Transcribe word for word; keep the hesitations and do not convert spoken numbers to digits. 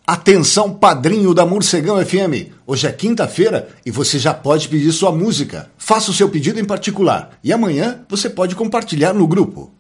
Atenção, padrinho da Morcegão F M. Hoje é quinta-feira e você já pode pedir sua música. Faça o seu pedido em particular e amanhã você pode compartilhar no grupo.